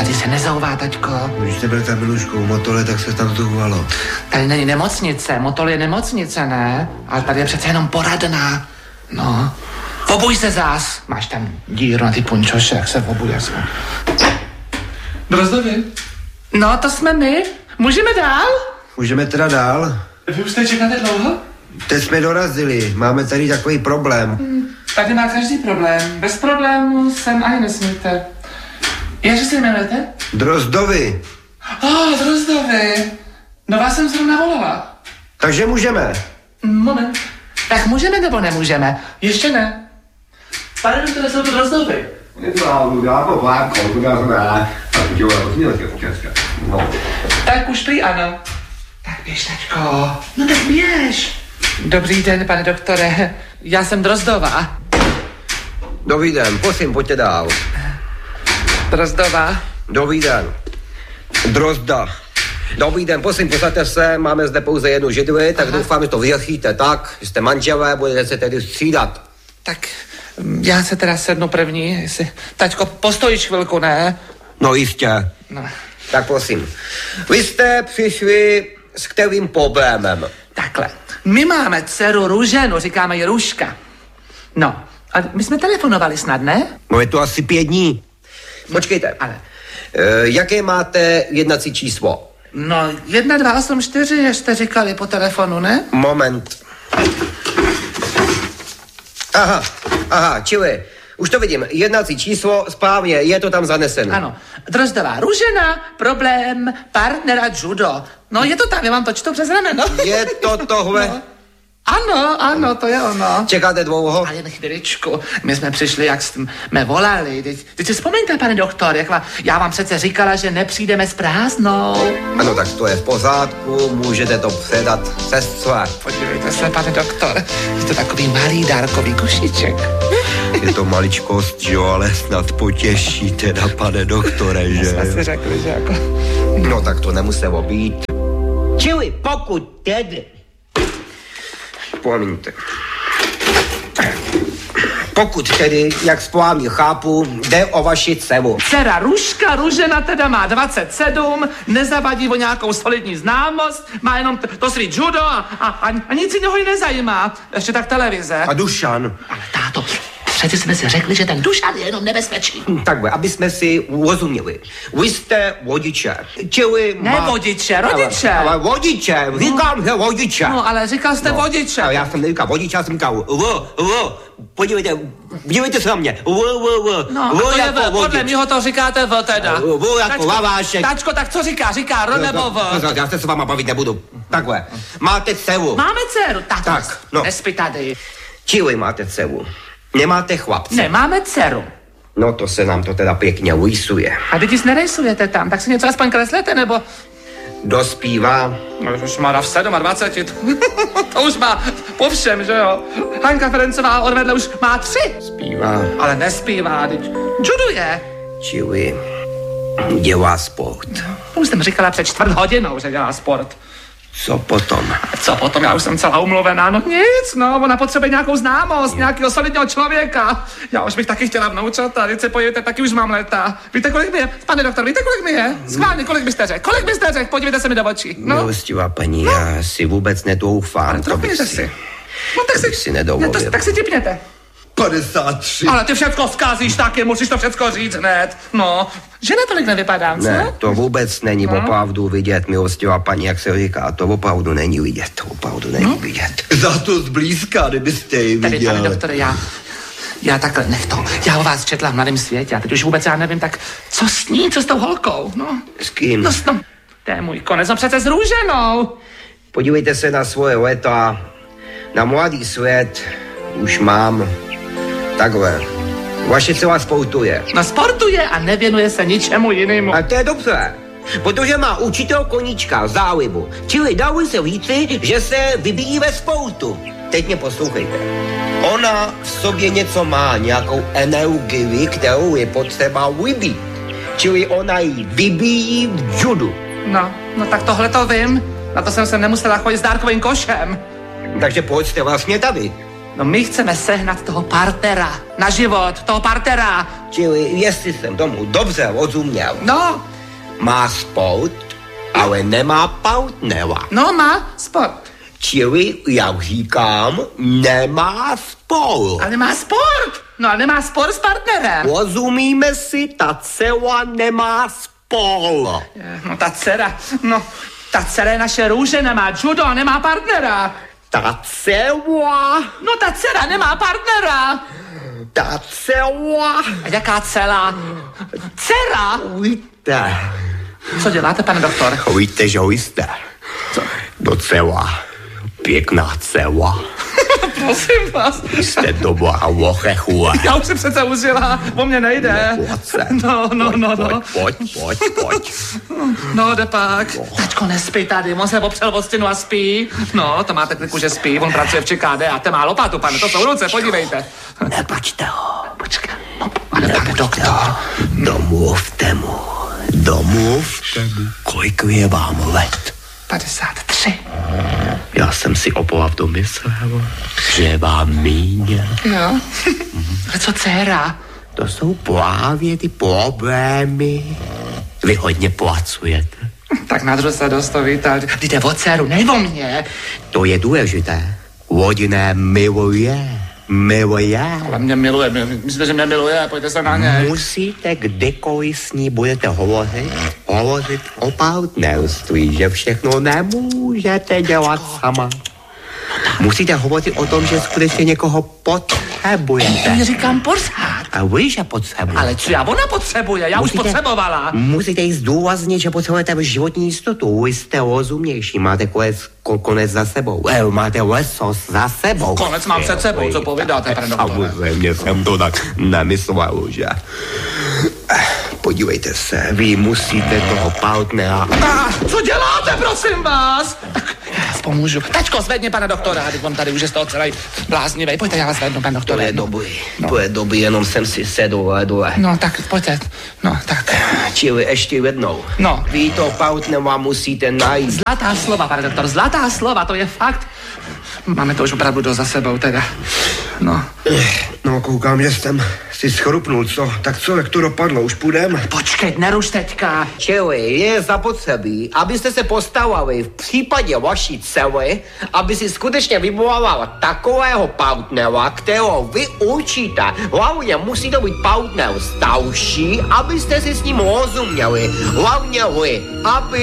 Tady se nezouvá, taťko. Když jste byl tam Miluškou Motole, tak se tam zouvalo. Tady není nemocnice, Motol je nemocnice, ne? Ale tady je přece jenom poradna. No. Obuj se zás. Máš tam díru na ty punčoše, jak se obuje. Drozdovi? No, to jsme my. Můžeme dál? Můžeme teda dál? Vy už tady čekáte dlouho? Teď jsme dorazili, máme tady takový problém. Tady má každý problém. Bez problémů sem ani nesmíte. Jakže se jmenujete? Drozdovi. Drozdovi. No vás jsem zrovna volala. Takže můžeme. Moment. Tak můžeme nebo nemůžeme? Ještě ne. Pane doktore, jsou to Drozdovi. Tak už prý ano. Tak běž, tačko. No tak běž. Dobrý den, pane doktore. Já jsem Drozdová. Dobrý den, prosím, pojďte dál. Drozdová. Dobrý den. Drozda. Dobrý den, prosím, posaďte se, máme zde pouze jednu židli, tak doufám, že to vyřešíte tak, že jste manželé, budete se tedy střídat. Tak já se teda sednu první, jestli... Taťko, postojíš chvilku, ne? No jistě. No. Tak prosím, vy jste přišli s kterým problémem? Takhle, my máme dceru Růženu, říkáme ji Růžka. No, a my jsme telefonovali snad, ne? No je to asi 5 dní. Počkejte, Ale... jaké máte jednací číslo? No, 1284 jste říkali po telefonu, ne? Moment. Aha, čili, už to vidím, jednací číslo, správně, je to tam zaneseno. Ano, Drozdová Růžena, problém, partnera judo. No, je to tam, já vám to čtu přes rameno. Je to tohle? No. Ano, to je ono. Čekáte dlouho? Ale jen chviličku, my jsme přišli, jak jsme volali. Teď si vzpomeňte, pane doktor, já vám přece říkala, že nepřijdeme s prázdnou. Ano, tak to je v pořádku, můžete to předat sestře. Podívejte se, pane doktor, je to takový malý dárkový košíček. Je to maličkost, jo, ale snad potěší teda, pane doktore, že? Jsme si řekli, že jako... No tak to nemuselo být. Čili pokud tedy... Promiňte. Pokud tedy, jak správně chápu, jde o vaši dceru. Dcera Růžka Růžena teda má 27, nezavadí o nějakou solidní známost, má jenom to svý judo a nic jiného ji nezajímá. Ještě tak televize. A Dušan? Ale táto, přece jsme si řekli, že ten Dušan je jenom nebezpečný. Takhle, aby jsme si rozuměli. Vy jste vodiče, čili... Ne vodiče, rodiče. Ale vodiče, říkám, že vodiče. No, ale říkal jste vodiče. Ale já jsem neříkal vodiče, já jsem říkal podívejte se na mě. No, a to je v, podle mýho to říkáte v teda. Jako lavášek. Tačko, tak co říká? Říká R nebo V? Já se s váma bavit nebudu. Takhle, máte dceru. Máme dceru, tak, no. Nespí tady. Čili máte dceru. Nemáte chlapce. Nemáme dceru. No to se nám to teda pěkně rýsuje. A teď si nerejsujete tam, tak si něco aspoň kreslete, nebo... Dospívá. No už má v 27. To už má po všem, že jo? Hanka Ferencová odvedle už má 3. Zpívá. Ale nespívá, teď juduje. Čili dělá sport. To už jsem říkala před 4 hodinou, že dělá sport. Co potom? Co potom? Já už jsem celá umluvená. No nic, no, ona potřebuje nějakou známost, nějakého solidního člověka. Já už bych taky chtěla vnoučata, teď se podívejte, taky už mám léta. Víte, kolik mi je? Pane doktor, víte, kolik mi je? Schválně, kolik byste řekl? Kolik byste řekl? Podívejte se mi do očí. No. Milostivá paní, já si vůbec nedoufám. To bych si. No tak si nedovolil. Tak si tipněte. 53. Ale ty všecko zkázíš taky, musíš to všecko říct hned. No, že na tolik nevypadám, co? Ne, to vůbec není opravdu vidět, milostivá paní, jak se říká, to opravdu není vidět, vidět. Za to zblízka, kdybyste ji viděli. Tady, pane doktore, já takhle, nech to, já o vás četla v Mladém světě a teď už vůbec já nevím, tak co s ní, co s tou holkou, no? S kým? No, to je můj konec, no přece s Růženou. Podívejte se na svoje léta, na mladý svět už mám takhle. Vaše dcera sportuje. No sportuje a nevěnuje se ničemu jinému. A to je dobře, protože má určitou koníčka, zálibu. Čili dalo se říci, že se vybíjí ve sportu. Teď mě poslouchejte. Ona v sobě něco má, nějakou energii, kterou je potřeba vybít. Čili ona ji vybíjí v judu. No tak tohle to vím. Na to jsem se nemusela chodit s dárkovým košem. Takže proč jste vlastně tady? No my chceme sehnat toho partnera. Na život, toho partnera. Čili, jestli jsem tomu dobře rozuměl, No, má sport, ale nemá partnera. no má sport. Čili, jak říkám, nemá sport. Ale má sport. No a nemá sport s partnerem. Rozumíme si, ta dcera nemá sport. No ta dcera je naše růže, nemá judo a nemá partnera. Ta dcera, No ta dcera nemá partnera. ta dcera, A jaká celá? Dcera? víte, Co děláte, pane doktor? víte, že jste docela pěkná dcera. Prosím vás. Jste dobrá ořechové. Já už si přece užila, o mě nejde. No. Pojď. No, jde pak. Tačko nespí tady, on se opřel o stěnu a spí. No, to máte kliku, že spí, on pracuje v ČKD a ten má lopatu, pane, to jsou ruce, podívejte. Nepačte ho. Počkej, no, ale pane doktor. Domluvte mu. Kolik je vám let? 53. Já jsem si opravdu myslel, že je vám míň. Jo. Ale co dcera? To jsou právě ty problémy. Vy hodně pracujete. Tak na druhé se dostavíte, jde o dceru, ne o mě. To je důležité. Rodinné miluje. Ale mě miluje, myslíte, že mě miluje, pojďte se na ně. Musíte, kdykoliv s ní budete hovořit o partnerství, že všechno nemůžete dělat sama. Musíte hovořit o tom, že skutečně někoho potřebujete. Já říkám pořád. A vy, že potřebujete. Ale co já ona potřebuje, já už potřebovala. Musíte jí zdůraznit, že potřebujete životní jistotu. Vy jste rozumnější, máte konec za sebou. Máte lesos za sebou. Konec mám před sebou, co povídáte, pane doktore? Samozřejmě jsem to tak nemyslel, že? Podívejte se, vy musíte toho partnera... Co děláte, prosím vás? Tak já vás pomůžu. Tačko, zvedni, pane doktora, teď on tady už je z toho celý bláznivej. Pojďte, já vás zvednu, pane doktore. To je dobrý, jenom jsem si sedl dole. No, tak pojďte. No, tak. Čili ještě jednou. No. Vy to partnera musíte najít. Zlatá slova, pane doktor, zlatá slova, to je fakt. Máme to už opravdu dost za sebou, teda. No. No, koukám, že jsem si schrupnul, co? Tak co, jak to dopadlo, už půjdeme? Počkej, neruš teďka. Čili je zapotřebí, abyste se postavili v případě vaší dcery, aby si skutečně vyvolala takového partnera, kterého vy určíte. Hlavně musí to být partner starší, abyste si s ním rozuměli. Hlavně vy, aby